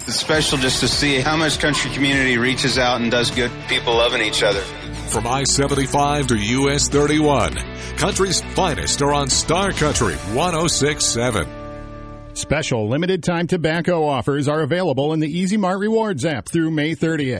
It's special just to see how much country community reaches out and does good. People loving each other. From I-75 to US 31, country's finest are on Star Country 106.7. Special limited time tobacco offers are available in the Easy Mart Rewards app through May 30th.